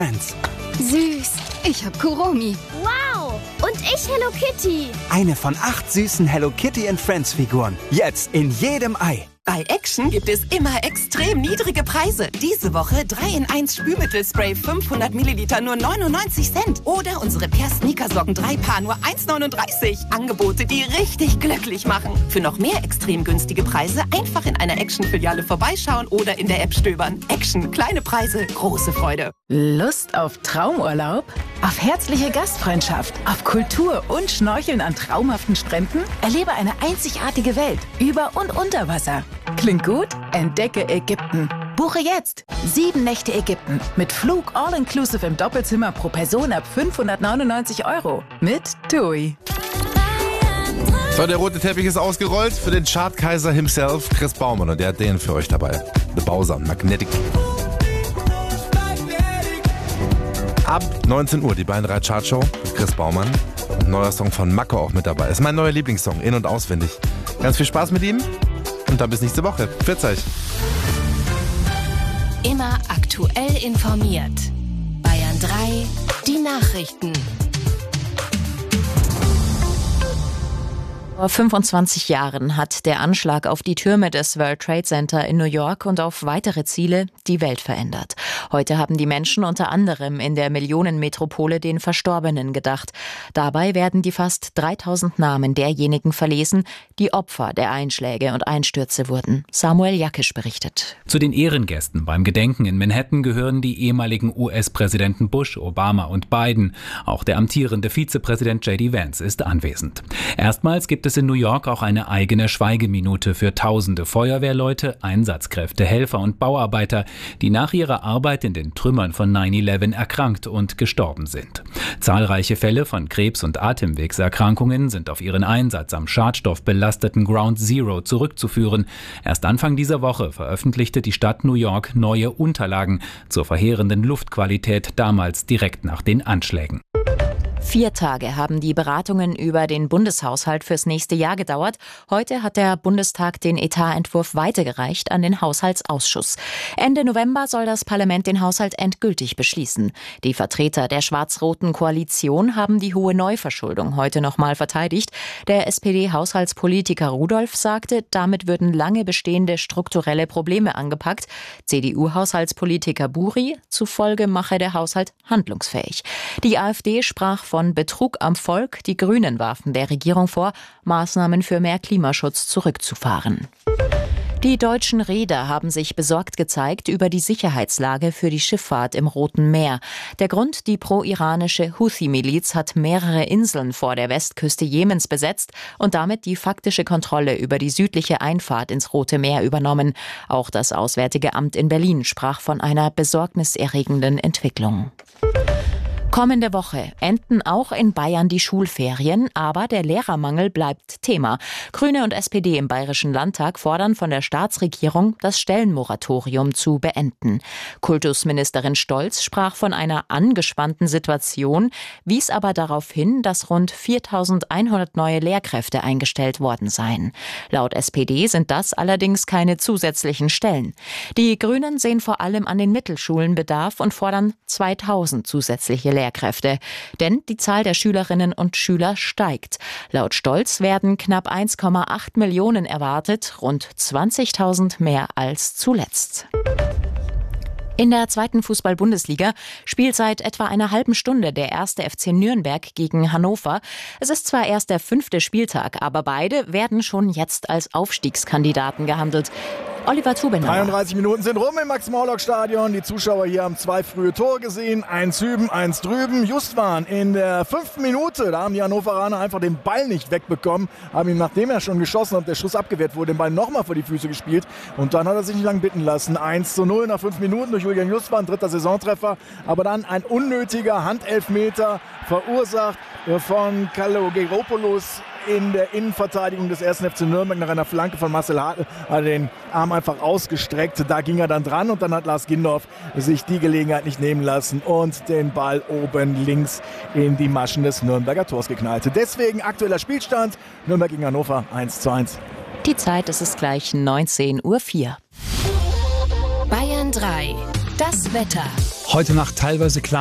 Friends. Süß. Ich hab Kuromi. Wow. Und ich Hello Kitty. Eine von 8 süßen Hello Kitty and Friends Figuren. Jetzt in jedem Ei. Bei Action gibt es immer extrem niedrige Preise. Diese Woche 3-in-1 Spülmittelspray 500 Milliliter nur 99 Cent. Oder unsere Per-Sneakersocken 3 Paar nur 1,39. Angebote, die richtig glücklich machen. Für noch mehr extrem günstige Preise einfach in einer Action-Filiale vorbeischauen oder in der App stöbern. Action, kleine Preise, große Freude. Lust auf Traumurlaub? Auf herzliche Gastfreundschaft? Auf Kultur und Schnorcheln an traumhaften Stränden? Erlebe eine einzigartige Welt über und unter Wasser. Klingt gut? Entdecke Ägypten. Buche jetzt 7 Nächte Ägypten mit Flug all-inclusive im Doppelzimmer pro Person ab 599 € mit TUI. So, der rote Teppich ist ausgerollt für den Chartkaiser himself, Chris Baumann. Und der hat den für euch dabei. The Bowser, Magnetic. Ab 19 Uhr die beiden 3 Chartshow mit Chris Baumann. Und ein neuer Song von Mako auch mit dabei. Ist mein neuer Lieblingssong, in- und auswendig. Ganz viel Spaß mit ihm. Und dann bis nächste Woche. Pfiat euch. Immer aktuell informiert. Bayern 3, die Nachrichten. Vor 25 Jahren hat der Anschlag auf die Türme des World Trade Center in New York und auf weitere Ziele die Welt verändert. Heute haben die Menschen unter anderem in der Millionenmetropole den Verstorbenen gedacht. Dabei werden die fast 3000 Namen derjenigen verlesen, die Opfer der Einschläge und Einstürze wurden. Samuel Jackisch berichtet. Zu den Ehrengästen beim Gedenken in Manhattan gehören die ehemaligen US-Präsidenten Bush, Obama und Biden. Auch der amtierende Vizepräsident J.D. Vance ist anwesend. Erstmals gibt es in New York auch eine eigene Schweigeminute für tausende Feuerwehrleute, Einsatzkräfte, Helfer und Bauarbeiter, die nach ihrer Arbeit in den Trümmern von 9/11 erkrankt und gestorben sind. Zahlreiche Fälle von Krebs- und Atemwegserkrankungen sind auf ihren Einsatz am schadstoffbelasteten Ground Zero zurückzuführen. Erst Anfang dieser Woche veröffentlichte die Stadt New York neue Unterlagen zur verheerenden Luftqualität damals direkt nach den Anschlägen. 4 Tage haben die Beratungen über den Bundeshaushalt fürs nächste Jahr gedauert. Heute hat der Bundestag den Etatentwurf weitergereicht an den Haushaltsausschuss. Ende November soll das Parlament den Haushalt endgültig beschließen. Die Vertreter der schwarz-roten Koalition haben die hohe Neuverschuldung heute nochmal verteidigt. Der SPD-Haushaltspolitiker Rudolph sagte, damit würden lange bestehende strukturelle Probleme angepackt. CDU-Haushaltspolitiker Buri zufolge mache der Haushalt handlungsfähig. Die AfD sprach von Betrug am Volk. Die Grünen warfen der Regierung vor, Maßnahmen für mehr Klimaschutz zurückzufahren. Die deutschen Reeder haben sich besorgt gezeigt über die Sicherheitslage für die Schifffahrt im Roten Meer. Der Grund: die pro-iranische Houthi-Miliz hat mehrere Inseln vor der Westküste Jemens besetzt und damit die faktische Kontrolle über die südliche Einfahrt ins Rote Meer übernommen. Auch das Auswärtige Amt in Berlin sprach von einer besorgniserregenden Entwicklung. Kommende Woche enden auch in Bayern die Schulferien, aber der Lehrermangel bleibt Thema. Grüne und SPD im Bayerischen Landtag fordern von der Staatsregierung, das Stellenmoratorium zu beenden. Kultusministerin Stolz sprach von einer angespannten Situation, wies aber darauf hin, dass rund 4.100 neue Lehrkräfte eingestellt worden seien. Laut SPD sind das allerdings keine zusätzlichen Stellen. Die Grünen sehen vor allem an den Mittelschulen Bedarf und fordern 2.000 zusätzliche Lehrkräfte. Denn die Zahl der Schülerinnen und Schüler steigt. Laut Stolz werden knapp 1,8 Millionen erwartet, rund 20.000 mehr als zuletzt. In der 2. Fußball-Bundesliga spielt seit etwa einer halben Stunde der 1. FC Nürnberg gegen Hannover. Es ist zwar erst der 5. Spieltag, aber beide werden schon jetzt als Aufstiegskandidaten gehandelt. Oliver Tubenauer. 33 Minuten sind rum im Max-Morlock-Stadion. Die Zuschauer hier haben 2 frühe Tore gesehen. Eins hüben, eins drüben. Justwan in der 5. Minute. Da haben die Hannoveraner einfach den Ball nicht wegbekommen. Haben ihm, nachdem er schon geschossen und der Schuss abgewehrt wurde, den Ball nochmal vor die Füße gespielt. Und dann hat er sich nicht lang bitten lassen. 1:0 nach 5 Minuten durch Julian Justwan. 3. Saisontreffer. Aber dann ein unnötiger Handelfmeter verursacht von Kalogeropoulos in der Innenverteidigung des 1. FC Nürnberg nach einer Flanke von Marcel Hartl. Hat den Arm einfach ausgestreckt. Da ging er dann dran und dann hat Lars Gindorf sich die Gelegenheit nicht nehmen lassen und den Ball oben links in die Maschen des Nürnberger Tors geknallt. Deswegen aktueller Spielstand: Nürnberg gegen Hannover 1:1. Die Zeit ist es gleich 19:04 Uhr. Bayern 3. Das Wetter. Heute Nacht teilweise klar.